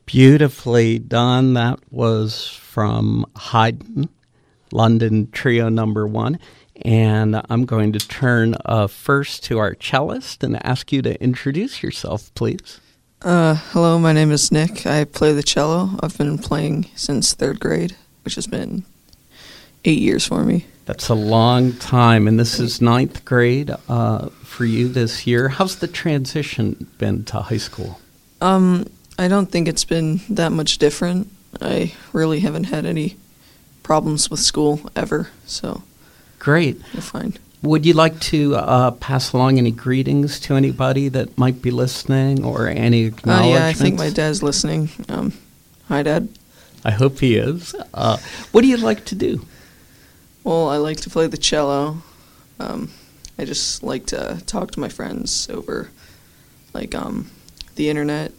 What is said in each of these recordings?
Beautifully done. That was from Haydn, London Trio Number 1. And I'm going to turn first to our cellist and ask you to introduce yourself, please. Hello, my name is Nick. I play the cello. I've been playing since 3rd grade, which has been 8 years for me. That's a long time, and this is 9th grade for you this year. How's the transition been to high school? I don't think it's been that much different. I really haven't had any problems with school ever, so great. You're fine. Would you like to pass along any greetings to anybody that might be listening or any acknowledgments? Yeah, I think my dad's listening. Hi, Dad. I hope he is. What do you like to do? Well, I like to play the cello. I just like to talk to my friends over, the internet.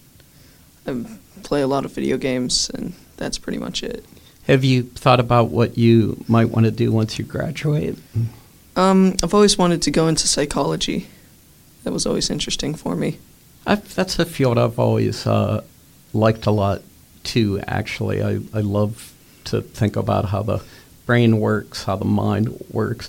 I play a lot of video games, and that's pretty much it. Have you thought about what you might want to do once you graduate? I've always wanted to go into psychology. That was always interesting for me. That's a field I've always liked a lot, too, actually. I love to think about how the brain works, how the mind works.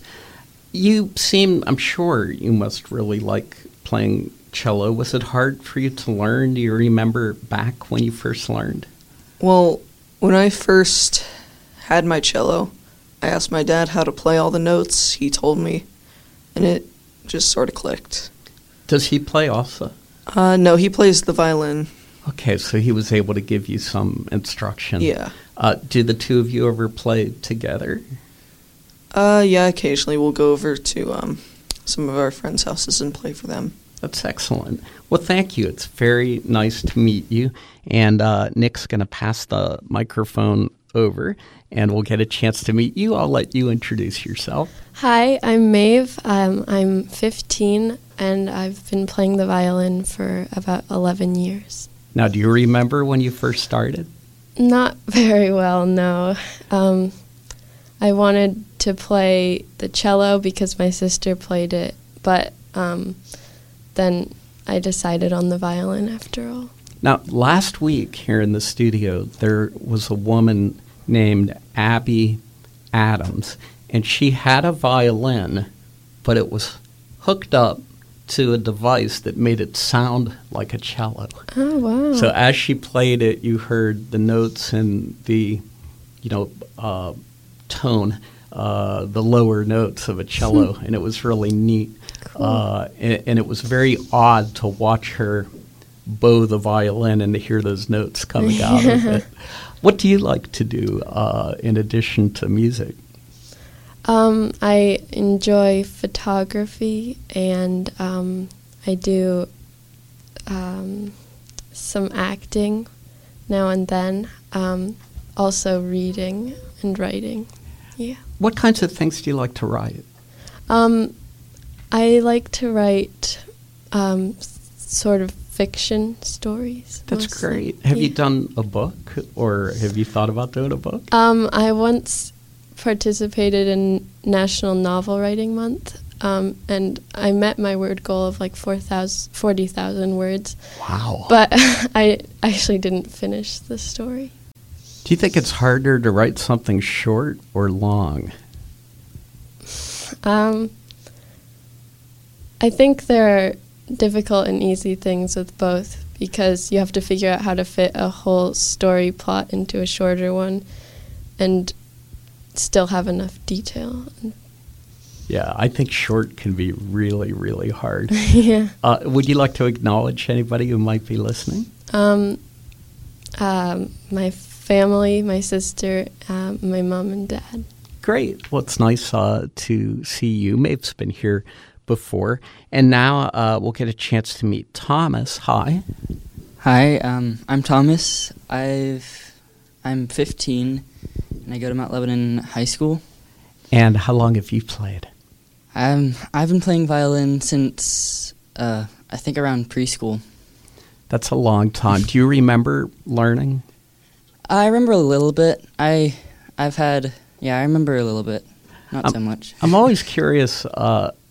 I'm sure you must really like playing cello. Was it hard for you to learn? Do you remember back when you first learned? Well, when I first had my cello, I asked my dad how to play all the notes. He told me, and it just sort of clicked. Does he play also? No, he plays the violin. Okay, so he was able to give you some instruction. Yeah. Do the two of you ever play together? Yeah, occasionally we'll go over to some of our friends' houses and play for them. That's excellent. Well, thank you. It's very nice to meet you. And Nick's going to pass the microphone over, and we'll get a chance to meet you. I'll let you introduce yourself. Hi, I'm Maeve. I'm 15, and I've been playing the violin for about 11 years. Now, do you remember when you first started? Not very well, no. I wanted to play the cello because my sister played it, but then I decided on the violin after all. Now, last week here in the studio, there was a woman named Abby Adams, and she had a violin, but it was hooked up to a device that made it sound like a cello. Oh, wow. So as she played it, you heard the notes and the, tone, the lower notes of a cello, and it was really neat. Cool. And it was very odd to watch her bow the violin and to hear those notes coming out of it. What do you like to do in addition to music? I enjoy photography, and I do some acting now and then, also reading and writing. Yeah. What kinds of things do you like to write? I like to write sort of fiction stories. That's mostly. great. Have you done a book, or have you thought about doing a book? I once participated in National Novel Writing Month, and I met my word goal of 40,000 words. Wow. But I actually didn't finish the story. Do you think it's harder to write something short or long? I think there are difficult and easy things with both, because you have to figure out how to fit a whole story plot into a shorter one and still have enough detail. Yeah, I think short can be really, really hard. Yeah. Would you like to acknowledge anybody who might be listening? My family, my sister, my mom and dad. Great. Well, it's nice to see you. Maeve's been here before. And now we'll get a chance to meet Thomas. Hi. Hi, I'm Thomas. I'm 15, and I go to Mount Lebanon High School. And how long have you played? I've been playing violin since, I think, around preschool. That's a long time. Do you remember learning? I remember a little bit. I remember a little bit, not so much. I'm always curious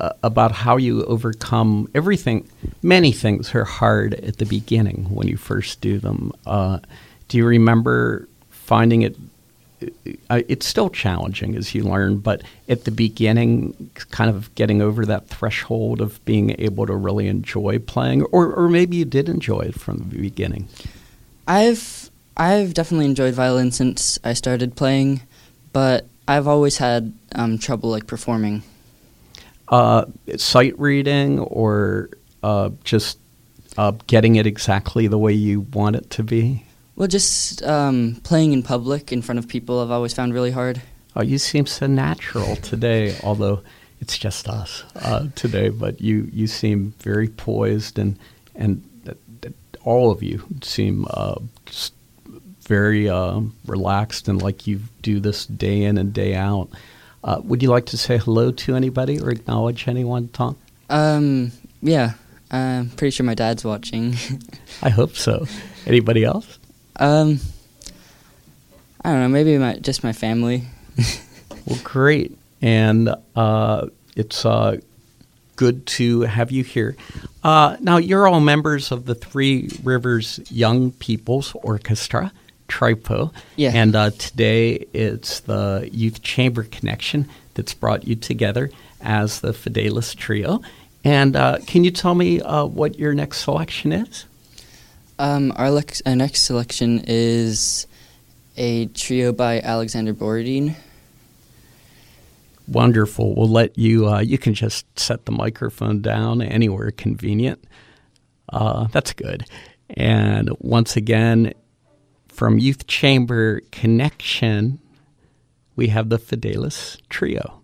about how you overcome everything. Many things are hard at the beginning when you first do them. Do you remember finding it? It's still challenging as you learn, but at the beginning, kind of getting over that threshold of being able to really enjoy playing, or maybe you did enjoy it from the beginning. I've definitely enjoyed violin since I started playing, but I've always had trouble like performing. Sight reading, or just getting it exactly the way you want it to be? Well, just playing in public in front of people I've always found really hard. Oh, you seem so natural today, although it's just us today, but you seem very poised, and all of you seem just very relaxed and like you do this day in and day out. Would you like to say hello to anybody or acknowledge anyone, Tom? Yeah, I'm pretty sure my dad's watching. I hope so. Anybody else? I don't know, maybe just my family. Well, great. And it's good to have you here. Now, you're all members of the Three Rivers Young People's Orchestra, TRIPO. Yeah. And today it's the Youth Chamber Connection that's brought you together as the Fidelis Trio. And can you tell me what your next selection is? Our next selection is a trio by Alexander Borodin. Wonderful. We'll let you, you can just set the microphone down anywhere convenient. That's good. And once again, from Youth Chamber Connection, we have the Fidelis Trio.